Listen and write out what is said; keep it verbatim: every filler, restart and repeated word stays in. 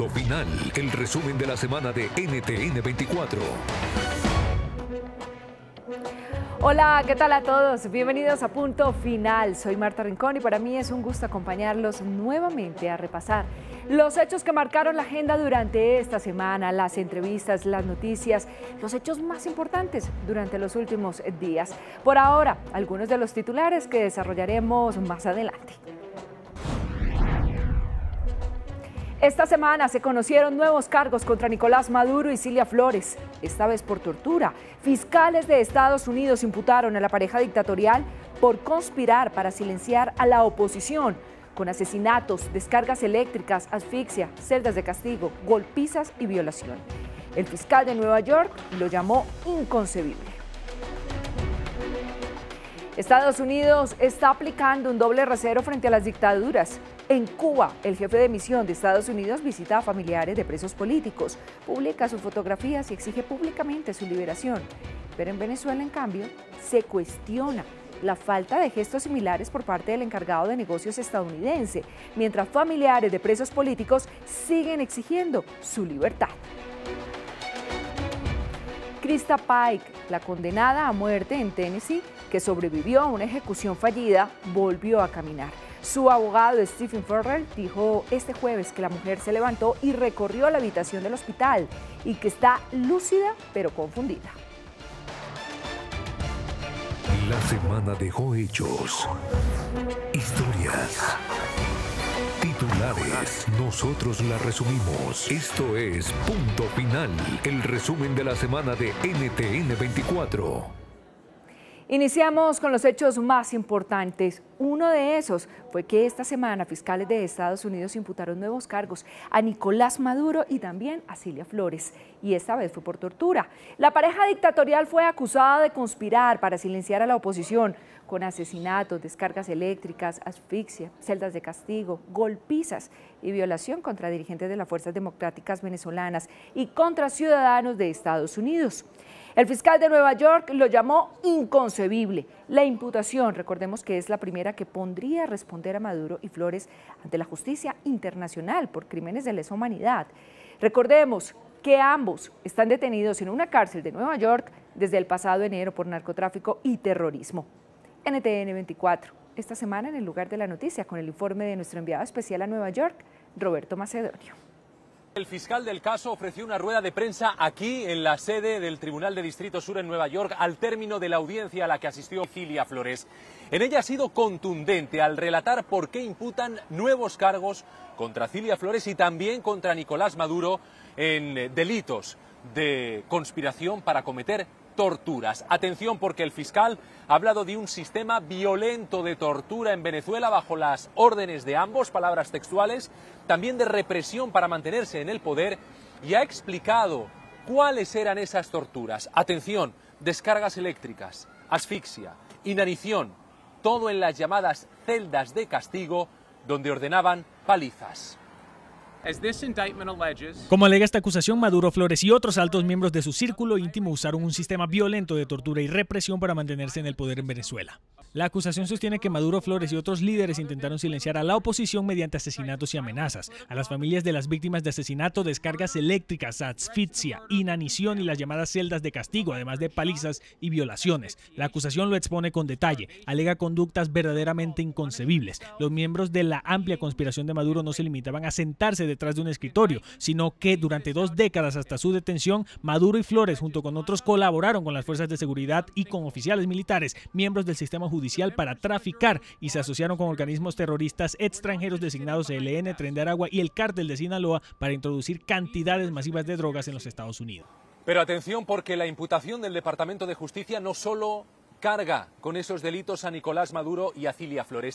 Punto Final, el resumen de la semana de N T N veinticuatro. Hola, ¿qué tal a todos? Bienvenidos a Punto Final. Soy Marta Rincón y para mí es un gusto acompañarlos nuevamente a repasar los hechos que marcaron la agenda durante esta semana, las entrevistas, las noticias, los hechos más importantes durante los últimos días. Por ahora, algunos de los titulares que desarrollaremos más adelante. Esta semana se conocieron nuevos cargos contra Nicolás Maduro y Cilia Flores, esta vez por tortura. Fiscales de Estados Unidos imputaron a la pareja dictatorial por conspirar para silenciar a la oposición, con asesinatos, descargas eléctricas, asfixia, celdas de castigo, golpizas y violación. El fiscal de Nueva York lo llamó inconcebible. Estados Unidos está aplicando un doble rasero frente a las dictaduras. En Cuba, el jefe de misión de Estados Unidos visita a familiares de presos políticos, publica sus fotografías y exige públicamente su liberación. Pero en Venezuela, en cambio, se cuestiona la falta de gestos similares por parte del encargado de negocios estadounidense, mientras familiares de presos políticos siguen exigiendo su libertad. Krista Pike, la condenada a muerte en Tennessee, que sobrevivió a una ejecución fallida, volvió a caminar. Su abogado Stephen Farrell dijo este jueves que la mujer se levantó y recorrió la habitación del hospital y que está lúcida pero confundida. La semana dejó hechos, historias, titulares. Nosotros la resumimos. Esto es Punto Final, el resumen de la semana de N T N veinticuatro. Iniciamos con los hechos más importantes. Uno de esos fue que esta semana fiscales de Estados Unidos imputaron nuevos cargos a Nicolás Maduro y también a Cilia Flores, y esta vez fue por tortura. La pareja dictatorial fue acusada de conspirar para silenciar a la oposición, con asesinatos, descargas eléctricas, asfixia, celdas de castigo, golpizas y violación contra dirigentes de las fuerzas democráticas venezolanas y contra ciudadanos de Estados Unidos. El fiscal de Nueva York lo llamó inconcebible. La imputación, recordemos que es la primera que pondría a responder a Maduro y Flores ante la justicia internacional por crímenes de lesa humanidad. Recordemos que ambos están detenidos en una cárcel de Nueva York desde el pasado enero por narcotráfico y terrorismo. N T N veinticuatro, esta semana en el lugar de la noticia con el informe de nuestro enviado especial a Nueva York, Roberto Macedonio. El fiscal del caso ofreció una rueda de prensa aquí en la sede del Tribunal de Distrito Sur en Nueva York al término de la audiencia a la que asistió Cilia Flores. En ella ha sido contundente al relatar por qué imputan nuevos cargos contra Cilia Flores y también contra Nicolás Maduro en delitos de conspiración para cometer torturas. Atención, porque el fiscal ha hablado de un sistema violento de tortura en Venezuela bajo las órdenes de ambos, palabras textuales, también de represión para mantenerse en el poder, y ha explicado cuáles eran esas torturas. Atención, descargas eléctricas, asfixia, inanición, todo en las llamadas celdas de castigo, donde ordenaban palizas. Como alega esta acusación, Maduro, Flores y otros altos miembros de su círculo íntimo usaron un sistema violento de tortura y represión para mantenerse en el poder en Venezuela. La acusación sostiene que Maduro, Flores y otros líderes intentaron silenciar a la oposición mediante asesinatos y amenazas. A las familias de las víctimas de asesinato, descargas eléctricas, asfixia, inanición y las llamadas celdas de castigo, además de palizas y violaciones. La acusación lo expone con detalle, alega conductas verdaderamente inconcebibles. Los miembros de la amplia conspiración de Maduro no se limitaban a sentarse detrás de un escritorio, sino que durante dos décadas hasta su detención, Maduro y Flores, junto con otros, colaboraron con las fuerzas de seguridad y con oficiales militares, miembros del sistema judicial, para traficar, y se asociaron con organismos terroristas extranjeros designados E L N, Tren de Aragua y el Cártel de Sinaloa para introducir cantidades masivas de drogas en los Estados Unidos. Pero atención, porque la imputación del Departamento de Justicia no solo carga con esos delitos a Nicolás Maduro y a Cilia Flores.